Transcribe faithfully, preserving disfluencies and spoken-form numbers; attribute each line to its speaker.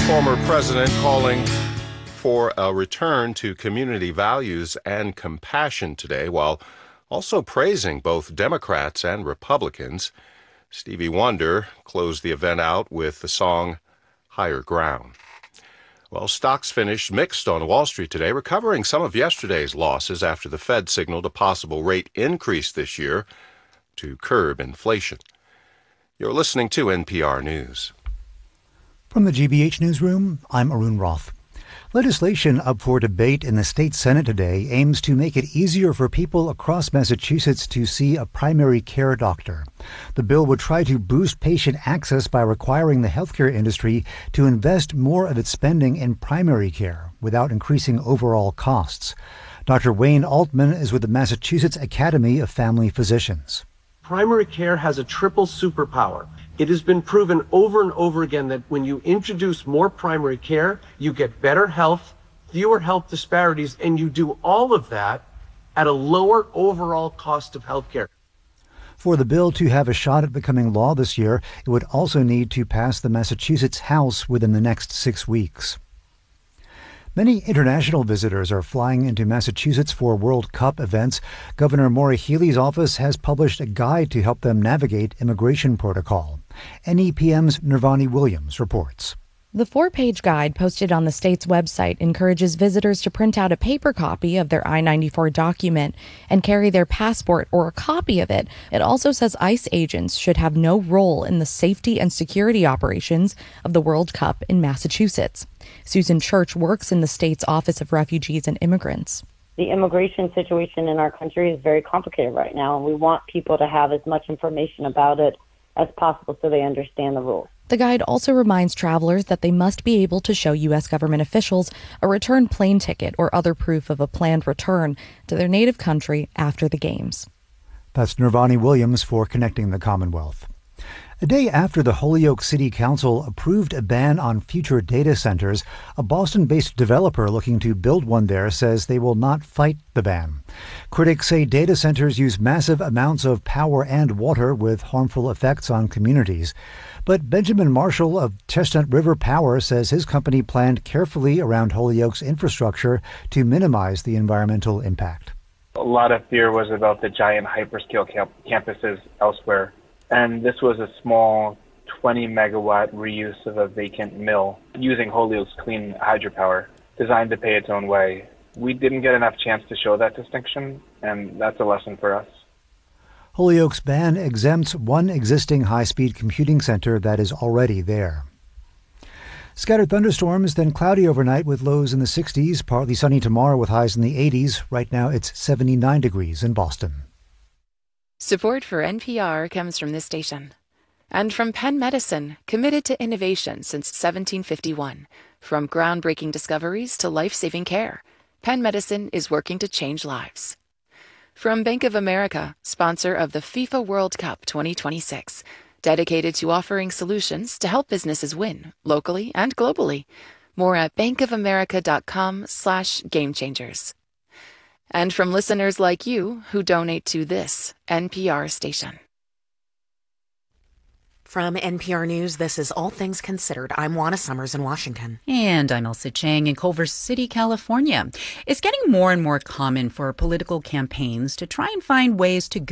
Speaker 1: Former president calling for a return to community values and compassion today, while also praising both Democrats and Republicans. Stevie Wonder closed the event out with the song Higher Ground. Well, stocks finished mixed on Wall Street today, recovering some of yesterday's losses after the Fed signaled a possible rate increase this year to curb inflation. You're listening to N P R News.
Speaker 2: From the G B H Newsroom, I'm Arun Roth. Legislation up for debate in the state Senate today aims to make it easier for people across Massachusetts to see a primary care doctor. The bill would try to boost patient access by requiring the healthcare industry to invest more of its spending in primary care without increasing overall costs. Doctor Wayne Altman is with the Massachusetts Academy of Family Physicians.
Speaker 3: Primary care has a triple superpower. It has been proven over and over again that when you introduce more primary care, you get better health, fewer health disparities, and you do all of that at a lower overall cost of health care.
Speaker 2: For the bill to have a shot at becoming law this year, it would also need to pass the Massachusetts House within the next six weeks. Many international visitors are flying into Massachusetts for World Cup events. Governor Maura Healey's office has published a guide to help them navigate immigration protocol. N E P M's Nirvani Williams reports.
Speaker 4: The four-page guide posted on the state's website encourages visitors to print out a paper copy of their I ninety-four document and carry their passport or a copy of it. It also says ICE agents should have no role in the safety and security operations of the World Cup in Massachusetts. Susan Church works in the state's Office of Refugees and Immigrants.
Speaker 5: The immigration situation in our country is very complicated right now, and we want people to have as much information about it as possible so they understand the rules.
Speaker 4: The guide also reminds travelers that they must be able to show U S government officials a return plane ticket or other proof of a planned return to their native country after the games.
Speaker 2: That's Nirvani Williams for Connecting the Commonwealth. A day after the Holyoke City Council approved a ban on future data centers, a Boston-based developer looking to build one there says they will not fight the ban. Critics say data centers use massive amounts of power and water with harmful effects on communities. But Benjamin Marshall of Chestnut River Power says his company planned carefully around Holyoke's infrastructure to minimize the environmental impact.
Speaker 6: A lot of fear was about the giant hyperscale camp- campuses elsewhere. And this was a small twenty megawatt reuse of a vacant mill using Holyoke's clean hydropower, designed to pay its own way. We didn't get enough chance to show that distinction, and that's a lesson for us.
Speaker 2: Holyoke's ban exempts one existing high-speed computing center that is already there. Scattered thunderstorms, then cloudy overnight with lows in the sixties, partly sunny tomorrow with highs in the eighties. Right now it's seventy-nine degrees in Boston.
Speaker 7: Support for N P R comes from this station. And from Penn Medicine, committed to innovation since seventeen fifty-one. From groundbreaking discoveries to life-saving care, Penn Medicine is working to change lives. From Bank of America, sponsor of the FIFA World Cup twenty twenty-six, dedicated to offering solutions to help businesses win, locally and globally. More at bankofamerica.com slash game changers. And from listeners like you who donate to this N P R station.
Speaker 8: From N P R News, this is All Things Considered. I'm Juana Summers in Washington.
Speaker 9: And I'm Elsa Chang in Culver City, California. It's getting more and more common for political campaigns to try and find ways to